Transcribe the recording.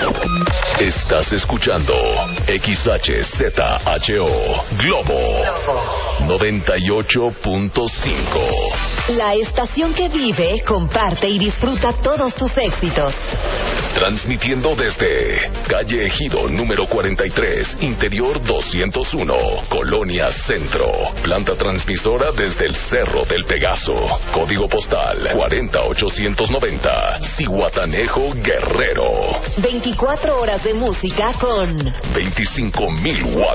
Estás escuchando XHZHO Globo 98.5. La estación que vive, comparte y disfruta todos tus éxitos. Transmitiendo desde calle Ejido número 43, interior 201, Colonia Centro. Planta transmisora desde el Cerro del Pegaso. Código postal 40890, Zihuatanejo, Guerrero. 24 horas de música con 25,000 watts